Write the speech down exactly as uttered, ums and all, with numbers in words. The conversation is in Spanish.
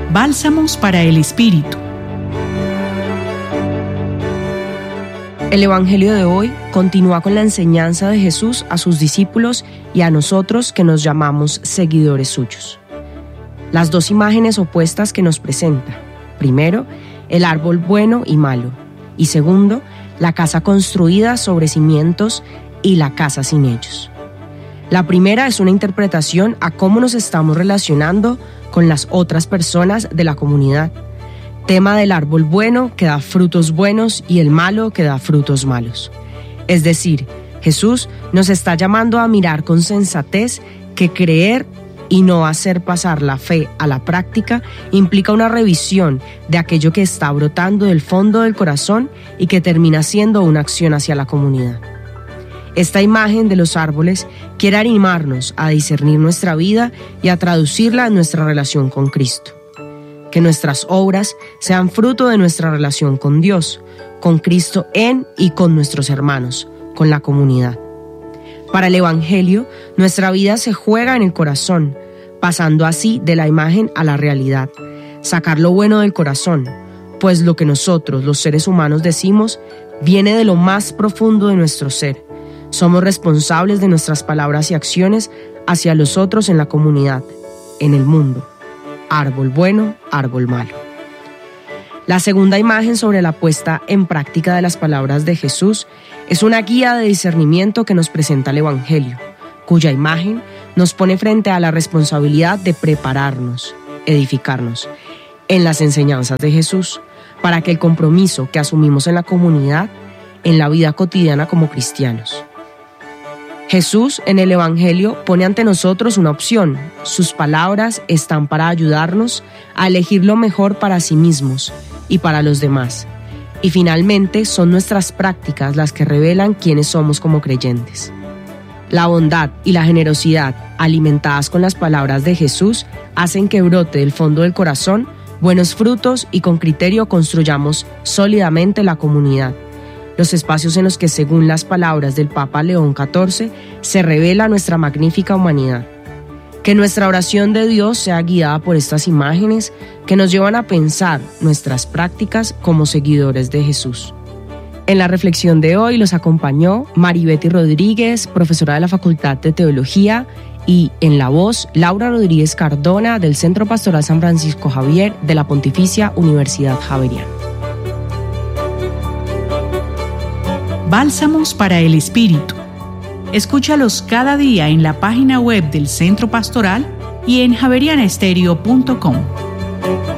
Bálsamos para el Espíritu. El Evangelio de hoy continúa con la enseñanza de Jesús a sus discípulos y a nosotros que nos llamamos seguidores suyos. Las dos imágenes opuestas que nos presenta: primero, el árbol bueno y malo, y segundo, la casa construida sobre cimientos y la casa sin ellos. La primera es una interpretación a cómo nos estamos relacionando con las otras personas de la comunidad. Tema del árbol bueno que da frutos buenos y el malo que da frutos malos. Es decir, Jesús nos está llamando a mirar con sensatez que creer y no hacer pasar la fe a la práctica implica una revisión de aquello que está brotando del fondo del corazón y que termina siendo una acción hacia la comunidad. Esta imagen de los árboles quiere animarnos a discernir nuestra vida y a traducirla en nuestra relación con Cristo. Que nuestras obras sean fruto de nuestra relación con Dios, con Cristo en y con nuestros hermanos, con la comunidad. Para el Evangelio, nuestra vida se juega en el corazón, pasando así de la imagen a la realidad, sacar lo bueno del corazón, pues lo que nosotros, los seres humanos, decimos viene de lo más profundo de nuestro ser. Somos responsables de nuestras palabras y acciones hacia los otros en la comunidad, en el mundo. Árbol bueno, árbol malo. La segunda imagen sobre la puesta en práctica de las palabras de Jesús es una guía de discernimiento que nos presenta el Evangelio, cuya imagen nos pone frente a la responsabilidad de prepararnos, edificarnos, en las enseñanzas de Jesús, para que el compromiso que asumimos en la comunidad, en la vida cotidiana como cristianos. Jesús en el Evangelio pone ante nosotros una opción. Sus palabras están para ayudarnos a elegir lo mejor para sí mismos y para los demás. Y finalmente son nuestras prácticas las que revelan quiénes somos como creyentes. La bondad y la generosidad, alimentadas con las palabras de Jesús, hacen que brote del fondo del corazón buenos frutos y con criterio construyamos sólidamente la comunidad. Los espacios en los que, según las palabras del Papa León catorce, se revela nuestra magnífica humanidad. Que nuestra oración de Dios sea guiada por estas imágenes que nos llevan a pensar nuestras prácticas como seguidores de Jesús. En la reflexión de hoy los acompañó Maribety Rodríguez, profesora de la Facultad de Teología, y en la voz, Laura Rodríguez Cardona, del Centro Pastoral San Francisco Javier de la Pontificia Universidad Javeriana. Bálsamos para el Espíritu. Escúchalos cada día en la página web del Centro Pastoral y en javeriana estéreo punto com.